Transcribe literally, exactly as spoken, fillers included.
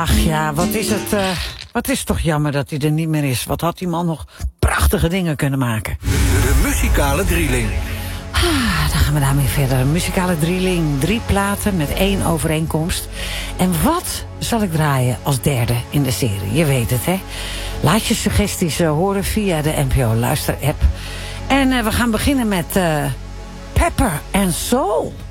Ach ja, wat is het, uh, wat is toch jammer dat hij er niet meer is. Wat had die man nog prachtige dingen kunnen maken. De muzikale drieling. Ah, dan gaan we daarmee verder. Muzikale drieling, drie platen met één overeenkomst. En wat zal ik draaien als derde in de serie? Je weet het, hè? Laat je suggesties uh, horen via de N P O Luister-app. En uh, we gaan beginnen met uh, Pepper and Soul.